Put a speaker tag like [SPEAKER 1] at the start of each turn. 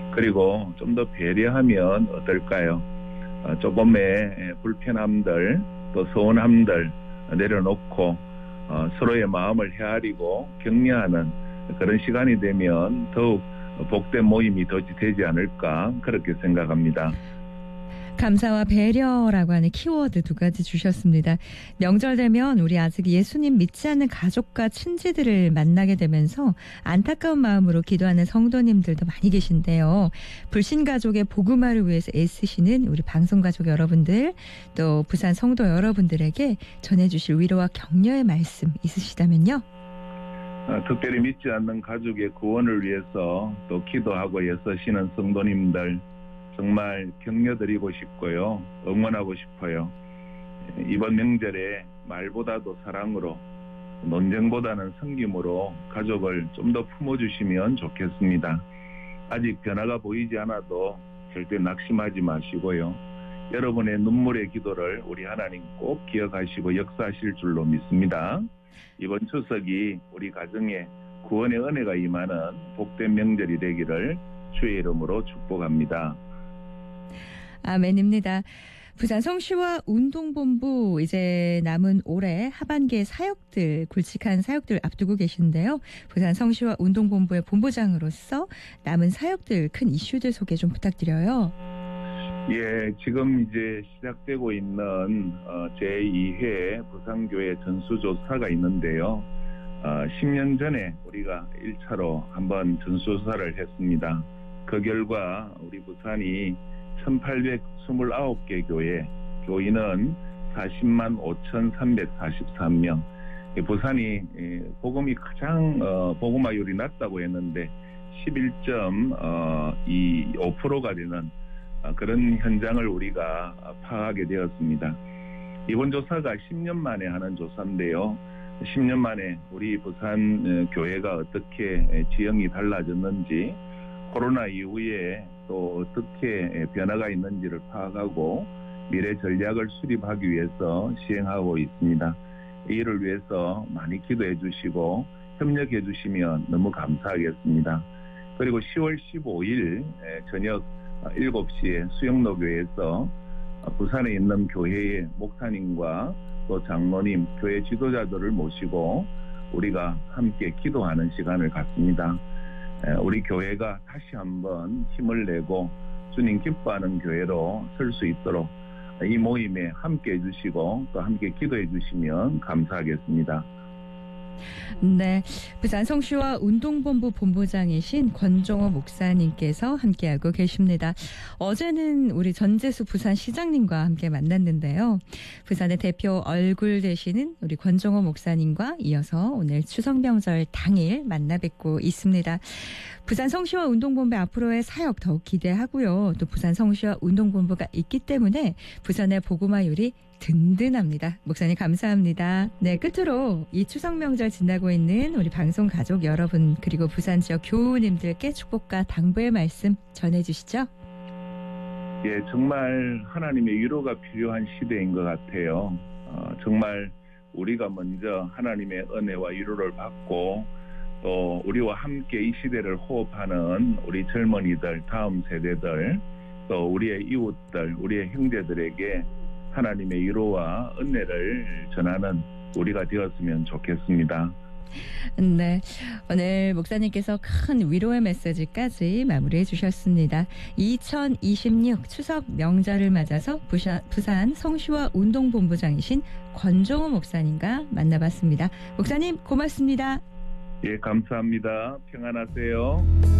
[SPEAKER 1] 그리고 좀 더 배려하면 어떨까요? 조금의 불편함들 또 서운함들 내려놓고 서로의 마음을 헤아리고 격려하는 그런 시간이 되면 더욱 복된 모임이 되지 않을까 그렇게 생각합니다.
[SPEAKER 2] 감사와 배려라고 하는 키워드 2가지 주셨습니다. 명절 되면 우리 아직 예수님 믿지 않는 가족과 친지들을 만나게 되면서 안타까운 마음으로 기도하는 성도님들도 많이 계신데요. 불신 가족의 복음화를 위해서 애쓰시는 우리 방송가족 여러분들 또 부산 성도 여러분들에게 전해주실 위로와 격려의 말씀 있으시다면요.
[SPEAKER 1] 특별히 믿지 않는 가족의 구원을 위해서 또 기도하고 애쓰시는 성도님들 정말 격려드리고 싶고요. 응원하고 싶어요. 이번 명절에 말보다도 사랑으로 논쟁보다는 섬김으로 가족을 좀 더 품어주시면 좋겠습니다. 아직 변화가 보이지 않아도 절대 낙심하지 마시고요. 여러분의 눈물의 기도를 우리 하나님 꼭 기억하시고 역사하실 줄로 믿습니다. 이번 추석이 우리 가정에 구원의 은혜가 임하는 복된 명절이 되기를 주의 이름으로 축복합니다.
[SPEAKER 2] 아멘입니다. 부산 성시와 운동본부 이제 남은 올해 하반기의 사역들 굵직한 사역들 앞두고 계신데요. 부산 성시와 운동본부의 본부장으로서 남은 사역들 큰 이슈들 소개 좀 부탁드려요.
[SPEAKER 1] 예, 지금 이제 시작되고 있는 제2회 부산교회 전수조사가 있는데요. 10년 전에 우리가 1차로 한번 전수조사를 했습니다. 그 결과 우리 부산이 1829개 교회, 교인은 400만 5,343명. 부산이 복음이 가장 복음화율이 낮다고 했는데 11.25%가 되는 그런 현장을 우리가 파악하게 되었습니다. 이번 조사가 10년 만에 하는 조사인데요. 10년 만에 우리 부산 교회가 어떻게 지형이 달라졌는지, 코로나 이후에 또 어떻게 변화가 있는지를 파악하고 미래 전략을 수립하기 위해서 시행하고 있습니다. 이를 위해서 많이 기도해 주시고 협력해 주시면 너무 감사하겠습니다. 그리고 10월 15일 저녁 7시에 수영로교회에서 부산에 있는 교회의 목사님과 또 장로님, 교회 지도자들을 모시고 우리가 함께 기도하는 시간을 갖습니다. 우리 교회가 다시 한번 힘을 내고 주님 기뻐하는 교회로 설 수 있도록 이 모임에 함께 해주시고 또 함께 기도해 주시면 감사하겠습니다.
[SPEAKER 2] 네, 부산 성시와 운동본부 본부장이신 권종호 목사님께서 함께하고 계십니다. 어제는 우리 전재수 부산시장님과 함께 만났는데요. 부산의 대표 얼굴 되시는 우리 권종호 목사님과 이어서 오늘 추석 명절 당일 만나 뵙고 있습니다. 부산 성시와 운동본부 앞으로의 사역 더욱 기대하고요. 또 부산 성시와 운동본부가 있기 때문에 부산의 복음화율이 든든합니다. 목사님 감사합니다. 네, 끝으로 이 추석 명절 지나고 있는 우리 방송 가족 여러분 그리고 부산 지역 교우님들께 축복과 당부의 말씀 전해주시죠.
[SPEAKER 1] 예, 정말 하나님의 위로가 필요한 시대인 것 같아요. 정말 우리가 먼저 하나님의 은혜와 위로를 받고 또 우리와 함께 이 시대를 호흡하는 우리 젊은이들, 다음 세대들, 또 우리의 이웃들, 우리의 형제들에게 하나님의 위로와 은혜를 전하는 우리가 되었으면 좋겠습니다.
[SPEAKER 2] 네, 오늘 목사님께서 큰 위로의 메시지까지 마무리해 주셨습니다. 2026 추석 명절을 맞아서 부산 성시와 운동본부장이신 권종호 목사님과 만나봤습니다. 목사님 고맙습니다.
[SPEAKER 1] 예, 감사합니다. 평안하세요.